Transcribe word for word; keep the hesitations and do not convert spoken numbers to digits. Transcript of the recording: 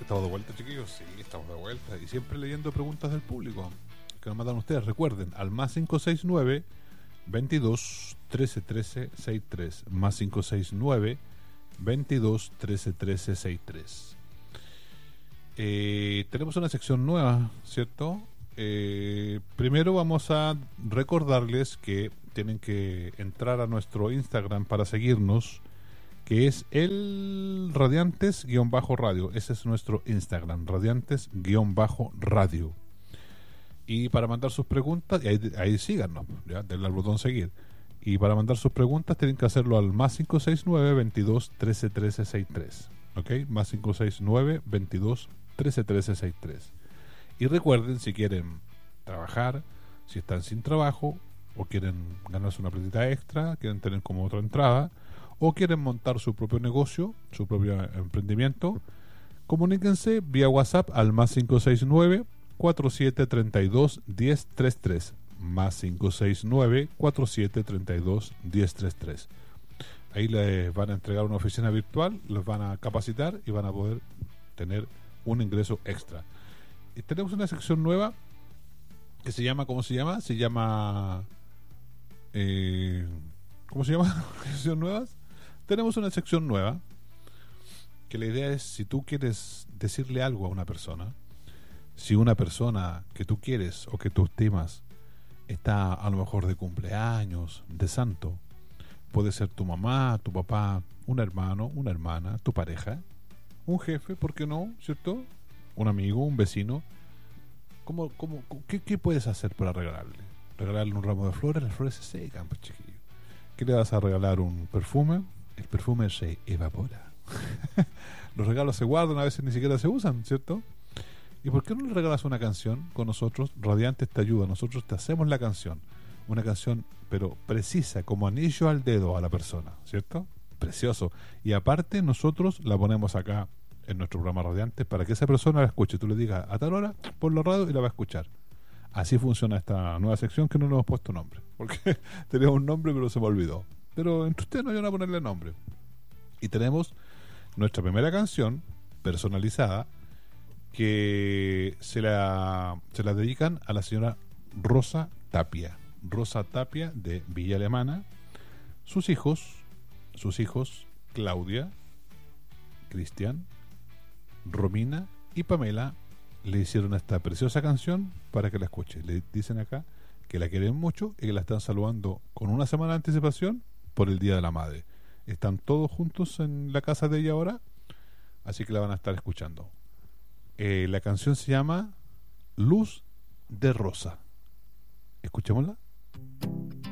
Estamos de vuelta, chiquillos. Sí, estamos de vuelta. Y siempre leyendo preguntas del público que nos mandan ustedes. Recuerden, al más cinco seis nueve, veintidós, trece, trece, sesenta y tres. Más cinco seis nueve, veintidós, trece, trece, sesenta y tres. Eh, tenemos una sección nueva, ¿cierto? Eh, primero vamos a recordarles que tienen que entrar a nuestro Instagram para seguirnos, que es el Radiantes-Radio. Ese es nuestro Instagram, Radiantes-Radio. Y para mandar sus preguntas, y ahí, ahí síganos, ya, denle al botón seguir. Y para mandar sus preguntas tienen que hacerlo al más cinco seis nueve, veintidós, trece, trece, sesenta y tres. ¿Ok? Más cinco seis nueve, veintidós, trece, trece, sesenta y tres. Y recuerden, si quieren trabajar, si están sin trabajo, o quieren ganarse una platita extra, quieren tener como otra entrada, o quieren montar su propio negocio, su propio emprendimiento, comuníquense vía WhatsApp al más cinco seis nueve, cuatro siete tres dos, uno cero tres tres. Más cinco seis nueve, cuatro siete tres dos, uno cero tres tres. Ahí les van a entregar una oficina virtual, los van a capacitar y van a poder tener un ingreso extra. Y tenemos una sección nueva que se llama, ¿cómo se llama? Se llama... Eh, ¿Cómo se llama? ¿Sección nuevas? Tenemos una sección nueva que la idea es, si tú quieres decirle algo a una persona, si una persona que tú quieres o que tú estimas está a lo mejor de cumpleaños, de santo, puede ser tu mamá, tu papá, un hermano, una hermana, tu pareja, un jefe, ¿por qué no? ¿Cierto? Un amigo, un vecino. ¿Cómo, cómo, qué, ¿Qué puedes hacer para regalarle? ¿Regalarle un ramo de flores? Las flores se secan, pues, chiquillo. ¿Qué le vas a regalar? ¿Un perfume? El perfume se evapora. Los regalos se guardan, a veces ni siquiera se usan, ¿cierto? ¿Y por qué no le regalas una canción con nosotros? Radiantes te ayuda, nosotros te hacemos la canción. Una canción, pero precisa, como anillo al dedo a la persona, ¿cierto? Precioso. Y aparte nosotros la ponemos acá en nuestro programa Radiantes para que esa persona la escuche. Tú le digas a tal hora, por la radio, y la va a escuchar. Así funciona esta nueva sección, que no le hemos puesto nombre, porque tenía un nombre pero se me olvidó. Pero entre ustedes no ayudan a ponerle nombre. Y tenemos nuestra primera canción personalizada, que se la, se la dedican a la señora Rosa Tapia. Rosa Tapia de Villa Alemana. Sus hijos, sus hijos Claudia, Cristian, Romina y Pamela le hicieron esta preciosa canción para que la escuche. Le dicen acá que la quieren mucho y que la están saludando con una semana de anticipación por el Día de la Madre. Están todos juntos en la casa de ella ahora, así que la van a estar escuchando. Eh, la canción se llama Luz de Rosa. Escuchémosla.